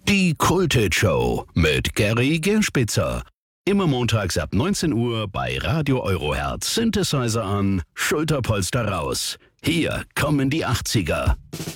Die Kulthit-Show mit Gary Gerspitzer. Immer montags ab 19 Uhr bei Radio Eurohertz. Synthesizer an, Schulterpolster raus. Hier kommen die 80er.